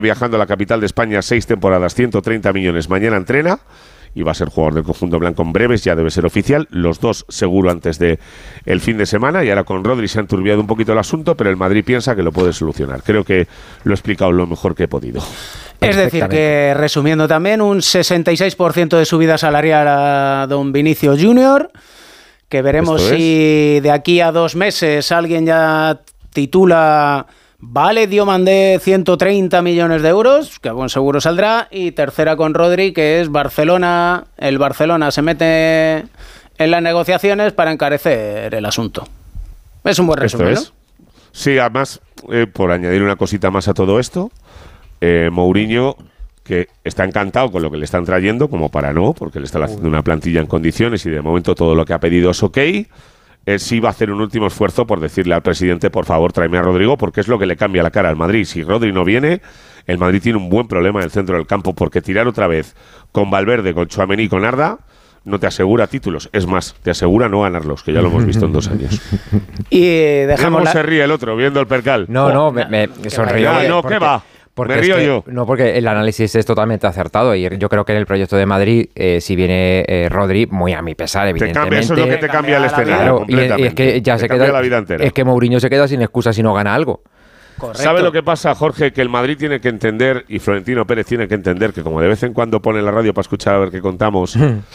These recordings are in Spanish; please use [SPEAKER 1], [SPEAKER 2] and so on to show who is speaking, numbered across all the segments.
[SPEAKER 1] viajando a la capital de España 6 temporadas, 130 millones. Mañana entrena y va a ser jugador del conjunto blanco en breves, ya debe ser oficial. Los dos seguro antes de el fin de semana. Y ahora con Rodri se ha enturbiado un poquito el asunto, pero el Madrid piensa que lo puede solucionar. Creo que lo he explicado lo mejor que he podido.
[SPEAKER 2] Es decir, que resumiendo también, un 66% de subida salarial a don Vinicius Junior, que veremos si de aquí a 2 meses alguien ya titula... Vale, Diomandé 130 millones de euros, que buen seguro saldrá. Y tercera con Rodri, que es Barcelona. El Barcelona se mete en las negociaciones para encarecer el asunto. Es un buen resumen, ¿no?
[SPEAKER 1] Sí, además, por añadir una cosita más a todo esto, Mourinho, que está encantado con lo que le están trayendo, como para no, porque le están haciendo una plantilla en condiciones y de momento todo lo que ha pedido es ok. Él sí va a hacer un último esfuerzo por decirle al presidente, por favor, tráeme a Rodrigo, porque es lo que le cambia la cara al Madrid. Si Rodri no viene, el Madrid tiene un buen problema en el centro del campo, porque tirar otra vez con Valverde, con Tchouaméni y con Arda no te asegura títulos. Es más, te asegura no ganarlos, que ya lo hemos visto en 2 años.
[SPEAKER 2] Y dejamos
[SPEAKER 1] ¿Cómo se ríe el otro viendo el percal?
[SPEAKER 3] No, me sonrío.
[SPEAKER 1] No, ¿qué va?
[SPEAKER 3] Porque
[SPEAKER 1] me río yo.
[SPEAKER 3] No, porque el análisis es totalmente acertado y yo creo que en el proyecto de Madrid, si viene Rodri, muy a mi pesar, evidentemente.
[SPEAKER 1] Eso es lo que te cambia el escenario completamente.
[SPEAKER 3] Y es que ya se queda,
[SPEAKER 1] la vida entera.
[SPEAKER 3] Es que Mourinho se queda sin excusa si no gana algo.
[SPEAKER 2] Correcto.
[SPEAKER 1] ¿Sabe lo que pasa, Jorge? Que el Madrid tiene que entender, y Florentino Pérez tiene que entender, que como de vez en cuando pone la radio para escuchar a ver qué contamos,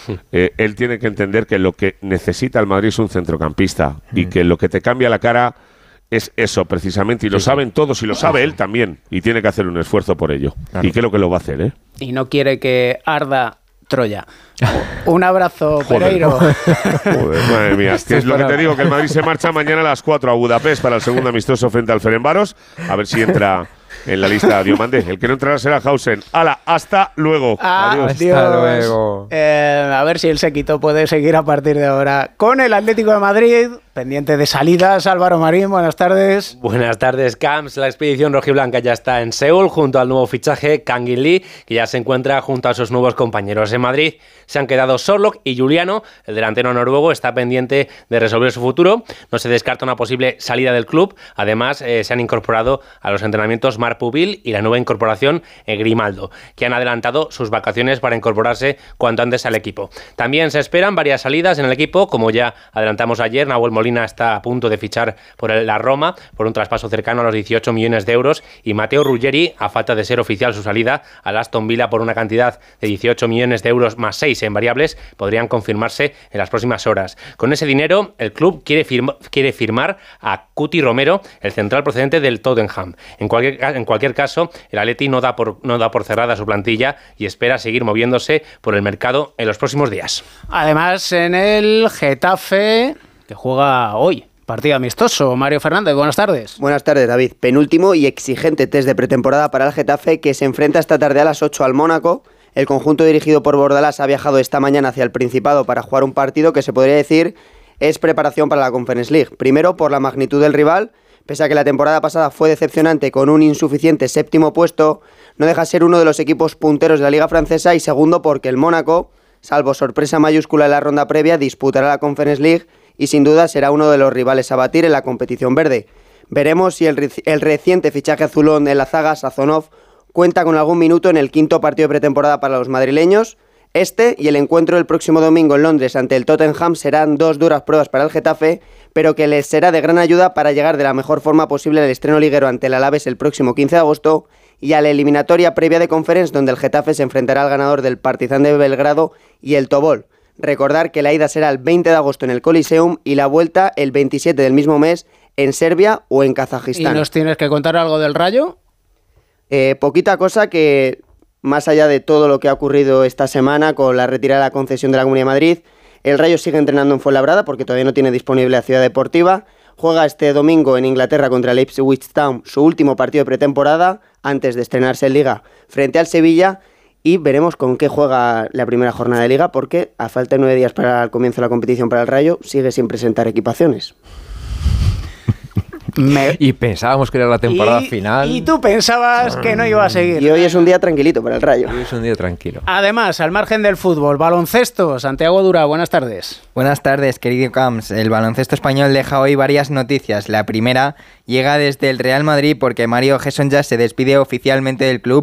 [SPEAKER 1] él tiene que entender que lo que necesita el Madrid es un centrocampista y que lo que te cambia la cara es eso, precisamente, y lo saben todos, y lo sabe él también, y tiene que hacer un esfuerzo por ello. Claro. Y creo que lo va a hacer, ¿eh?
[SPEAKER 2] Y no quiere que arda Troya. Un abrazo, Pereiro.
[SPEAKER 1] Joder, madre mía. Es lo que te digo, que el Madrid se marcha mañana a las 4 a Budapest para el segundo amistoso frente al Ferencváros. A ver si entra en la lista Diomandé. El que no entrará será Hausen. ¡Hala! ¡Hasta luego!
[SPEAKER 2] Adiós. Hasta luego. A ver si el séquito puede seguir a partir de ahora con el Atlético de Madrid. Pendiente de salidas, Álvaro Marín, buenas tardes.
[SPEAKER 4] Buenas tardes, Camps. La expedición rojiblanca ya está en Seúl junto al nuevo fichaje Kangin Lee, que ya se encuentra junto a sus nuevos compañeros. En Madrid se han quedado Sorloth y Juliano. El delantero noruego está pendiente de resolver su futuro. No se descarta una posible salida del club. Además, se han incorporado a los entrenamientos Marc Pubil y la nueva incorporación Grimaldo, que han adelantado sus vacaciones para incorporarse cuanto antes al equipo. También se esperan varias salidas en el equipo, como ya adelantamos ayer. Nahuel Molina está a punto de fichar por la Roma por un traspaso cercano a los 18 millones de euros y Matteo Ruggeri, a falta de ser oficial su salida al Aston Villa por una cantidad de 18 millones de euros más 6 en variables, podrían confirmarse en las próximas horas. Con ese dinero, el club quiere firmar a Cuti Romero, el central procedente del Tottenham. En cualquier caso, el Atleti no da por cerrada su plantilla y espera seguir moviéndose por el mercado en los próximos días.
[SPEAKER 2] Además, en el Getafe, que juega hoy, partido amistoso. Mario Fernández, buenas tardes.
[SPEAKER 5] Buenas tardes, David. Penúltimo y exigente test de pretemporada para el Getafe, que se enfrenta esta tarde a las 8 al Mónaco. El conjunto dirigido por Bordalás ha viajado esta mañana hacia el Principado para jugar un partido que se podría decir es preparación para la Conference League. Primero, por la magnitud del rival. Pese a que la temporada pasada fue decepcionante con un insuficiente 7º puesto, no deja de ser uno de los equipos punteros de la Liga Francesa. Y segundo, porque el Mónaco, salvo sorpresa mayúscula en la ronda previa, disputará la Conference League y sin duda será uno de los rivales a batir en la competición verde. Veremos si el reciente fichaje azulón en la zaga, Sazonov, cuenta con algún minuto en el 5º partido de pretemporada para los madrileños. Este y el encuentro del próximo domingo en Londres ante el Tottenham serán 2 duras pruebas para el Getafe, pero que les será de gran ayuda para llegar de la mejor forma posible al estreno liguero ante el Alavés el próximo 15 de agosto y a la eliminatoria previa de Conference, donde el Getafe se enfrentará al ganador del Partizan de Belgrado y el Tobol. Recordar que la ida será el 20 de agosto en el Coliseum y la vuelta el 27 del mismo mes en Serbia o en Kazajistán.
[SPEAKER 2] ¿Y nos tienes que contar algo del Rayo?
[SPEAKER 5] Poquita cosa, que más allá de todo lo que ha ocurrido esta semana con la retirada de la concesión de la Comunidad de Madrid, el Rayo sigue entrenando en Fuenlabrada porque todavía no tiene disponible la Ciudad Deportiva. Juega este domingo en Inglaterra contra el Ipswich Town su último partido de pretemporada antes de estrenarse en Liga frente al Sevilla. Y veremos con qué juega la primera jornada de Liga, porque a falta de 9 días para el comienzo de la competición para el Rayo, sigue sin presentar equipaciones.
[SPEAKER 3] Y pensábamos que era la temporada final.
[SPEAKER 2] Y tú pensabas que no iba a seguir.
[SPEAKER 5] Y hoy es un día tranquilito para el Rayo.
[SPEAKER 3] Hoy es un día tranquilo.
[SPEAKER 2] Además, al margen del fútbol, baloncesto. Santiago Dura, buenas tardes.
[SPEAKER 6] Buenas tardes, querido Camps. El baloncesto español deja hoy varias noticias. La primera llega desde el Real Madrid porque Mario Gesson ya se despide oficialmente del club